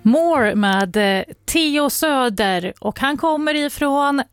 More med Theo Söder och han kommer ifrån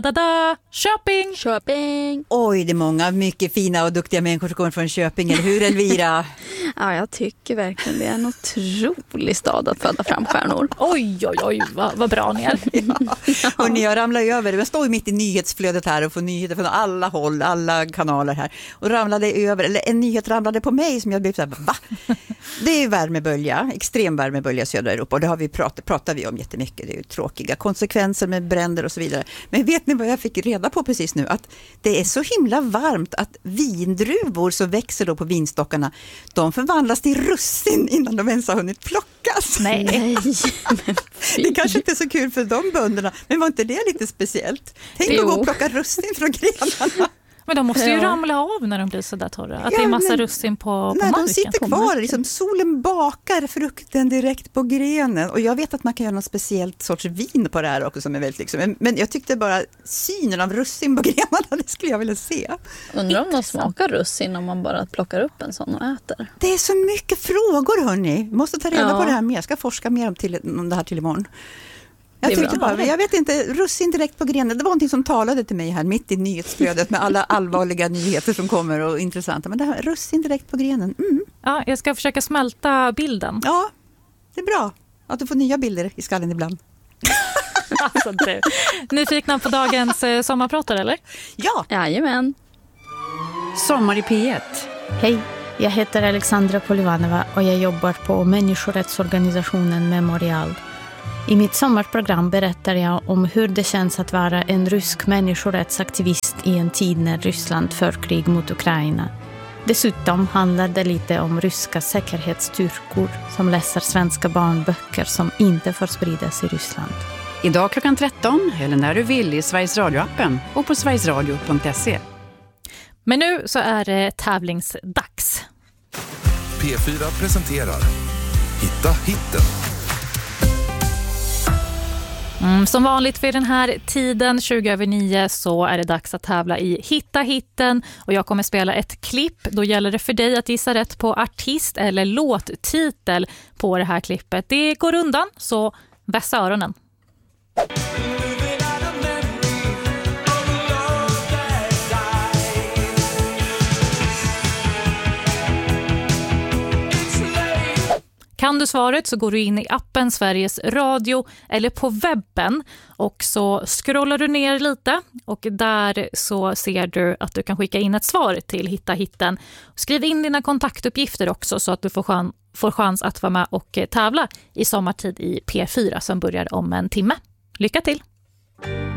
Köping. Oj, det är många mycket fina och duktiga människor som kommer från Köping, eller hur Elvira? Ja, jag tycker verkligen det är en otrolig stad att föda fram stjärnor. Oj, vad bra ni är. Ja. Och ni har ramlat över, jag står ju mitt i nyhetsflödet här och får nyheter från alla håll, alla kanaler här. Och ramlade över, eller en nyhet ramlade på mig som jag blev så här, va? Det är värmebölja, extrem värmebölja i södra Europa och det har vi pratar vi om jättemycket. Det är ju tråkiga konsekvenser med bränder och så vidare. Men vet ni vad jag fick reda på precis nu? Att det är så himla varmt att vindruvor som växer då på vinstockarna, de förvandlas till russin innan de ens har hunnit plockas. Nej. Det kanske inte är så kul för de bönderna, men var inte det lite speciellt? Tänk att gå och plocka russin från grenarna. Men de måste ju ramla av när de blir så där torra. Att det är massa russin på marken. De sitter kvar, liksom, solen bakar frukten direkt på grenen. Och jag vet att man kan göra något speciellt sorts vin på det här också som är väldigt liksom. Men jag tyckte bara synen av russin på grenarna, det skulle jag vilja se. Undrar om de smakar russin om man bara plockar upp en sån och äter. Det är så mycket frågor, hörni. Måste ta reda på det här mer. Jag ska forska mer om det här till imorgon. Jag vet inte, russin direkt på grenen. Det var någonting som talade till mig här mitt i nyhetsflödet med alla allvarliga nyheter som kommer och intressanta. Men det här, russin direkt på grenen. Mm. Ja, jag ska försöka smälta bilden. Ja, det är bra att du får nya bilder i skallen ibland. Alltså du. Nyfikna på dagens sommarpratar, eller? Ja. Jajamän. Sommar i P1. Hej, jag heter Alexandra Polivanova och jag jobbar på människorättsorganisationen Memorial. I mitt sommarprogram berättar jag om hur det känns att vara en rysk människorättsaktivist i en tid när Ryssland för krig mot Ukraina. Dessutom handlar det lite om ryska säkerhetsstyrkor som läser svenska barnböcker som inte får spridas i Ryssland. Idag klockan 13 eller när du vill i Sveriges Radio-appen och på sverigesradio.se. Men nu så är det tävlingsdags. P4 presenterar Hitta hitten. Som vanligt vid den här tiden, 20:09, så är det dags att tävla i Hitta hitten. Och jag kommer spela ett klipp. Då gäller det för dig att gissa rätt på artist eller låttitel på det här klippet. Det går undan, så vässa öronen. Kan du svaret så går du in i appen Sveriges Radio eller på webben och så scrollar du ner lite och där så ser du att du kan skicka in ett svar till Hitta hitten. Skriv in dina kontaktuppgifter också så att du får chans att vara med och tävla i sommartid i P4 som börjar om en timme. Lycka till!